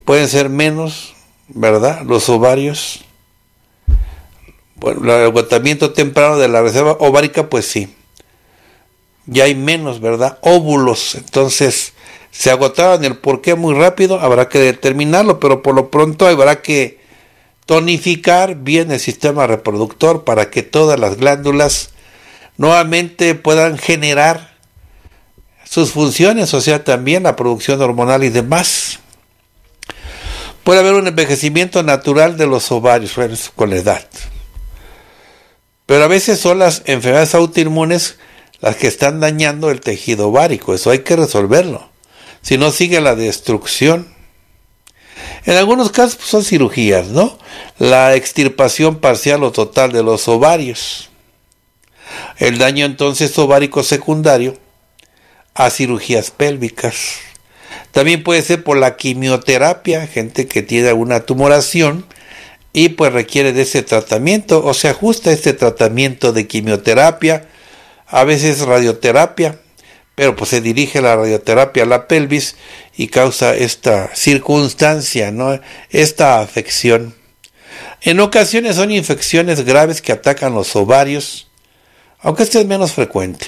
pueden ser menos, ¿verdad? Los ovarios. Bueno, el agotamiento temprano de la reserva ovárica, pues sí. Ya hay menos, ¿verdad? Óvulos. Entonces, se agotaron. El por qué muy rápido, habrá que determinarlo, pero por lo pronto habrá que tonificar bien el sistema reproductor para que todas las glándulas nuevamente puedan generar sus funciones, o sea, también la producción hormonal y demás. Puede haber un envejecimiento natural de los ovarios con la edad. Pero a veces son las enfermedades autoinmunes las que están dañando el tejido ovárico. Eso hay que resolverlo. Si no, sigue la destrucción. En algunos casos pues, son cirugías, ¿no? La extirpación parcial o total de los ovarios. El daño entonces ovárico secundario a cirugías pélvicas. También puede ser por la quimioterapia, gente que tiene alguna tumoración y pues requiere de ese tratamiento o se ajusta a este tratamiento de quimioterapia, a veces radioterapia, pero pues se dirige la radioterapia a la pelvis y causa esta circunstancia, ¿no? Esta afección. En ocasiones son infecciones graves que atacan los ovarios, aunque este es menos frecuente.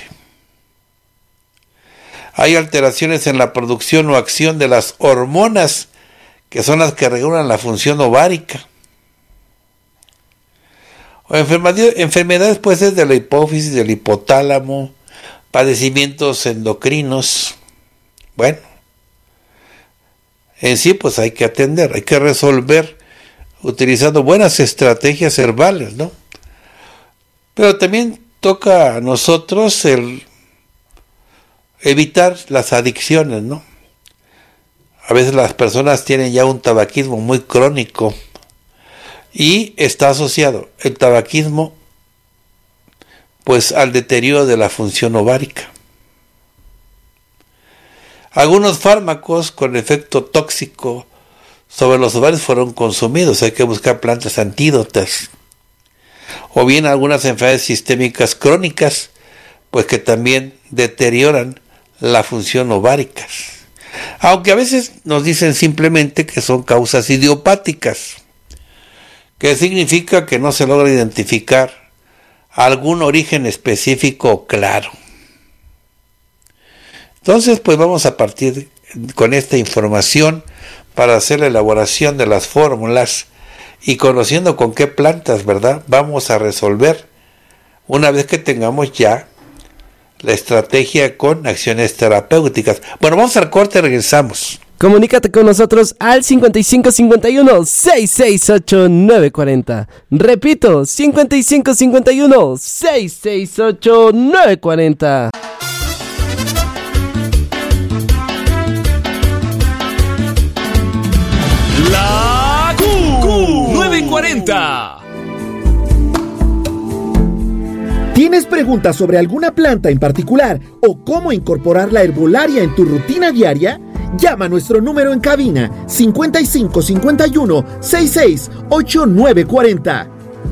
Hay alteraciones en la producción o acción de las hormonas, que son las que regulan la función ovárica. O enfermedades puede ser de la hipófisis, del hipotálamo, padecimientos endocrinos. Bueno, en sí pues hay que atender, hay que resolver utilizando buenas estrategias herbales, ¿no? Pero también toca a nosotros el evitar las adicciones, ¿no? A veces las personas tienen ya un tabaquismo muy crónico y está asociado el tabaquismo pues al deterioro de la función ovárica. Algunos fármacos con efecto tóxico sobre los ovarios fueron consumidos, hay que buscar plantas antídotas. O bien algunas enfermedades sistémicas crónicas, pues que también deterioran la función ovárica. Aunque a veces nos dicen simplemente que son causas idiopáticas, que significa que no se logra identificar algún origen específico claro. Entonces, pues vamos a partir con esta información para hacer la elaboración de las fórmulas y conociendo con qué plantas, ¿verdad?, vamos a resolver una vez que tengamos ya la estrategia con acciones terapéuticas. Bueno, vamos al corte y regresamos. Comunícate con nosotros al 5551-668-940. Repito, 5551-668-940. La Q940. ¿Tienes preguntas sobre alguna planta en particular o cómo incorporar la herbolaria en tu rutina diaria? Llama a nuestro número en cabina 5551-668940.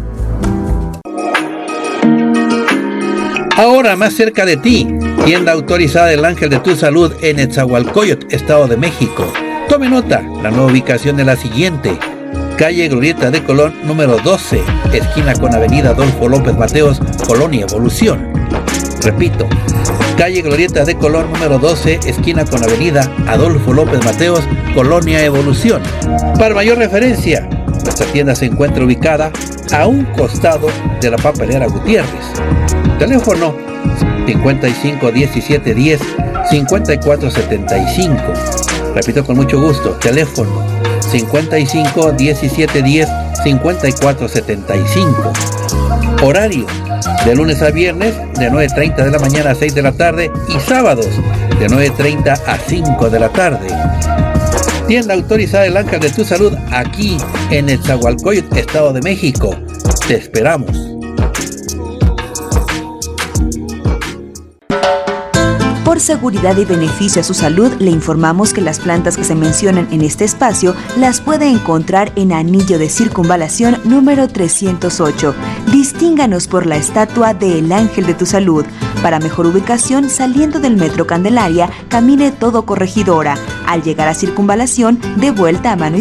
Ahora más cerca de ti, tienda autorizada del Ángel de tu Salud en Netzahualcóyotl, Estado de México. Tome nota, la nueva ubicación es la siguiente: calle Glorieta de Colón, número 12, esquina con avenida Adolfo López Mateos, Colonia Evolución. Repito, calle Glorieta de Colón, número 12, esquina con avenida Adolfo López Mateos, Colonia Evolución. Para mayor referencia, nuestra tienda se encuentra ubicada a un costado de la papelera Gutiérrez. Teléfono 55 17 10 54 75. Repito con mucho gusto, teléfono 55 17 10 54 75. Horario de lunes a viernes de 9:30 de la mañana a 6 de la tarde y sábados de 9:30 a 5 de la tarde. Tienda autorizada del Ángel de tu Salud aquí en Netzahualcóyotl, Estado de México. Te esperamos. Por seguridad y beneficio a su salud, le informamos que las plantas que se mencionan en este espacio las puede encontrar en Anillo de Circunvalación número 308. Distínganos por la estatua de El Ángel de tu Salud. Para mejor ubicación, saliendo del Metro Candelaria, camine todo Corregidora. Al llegar a Circunvalación, de vuelta a mano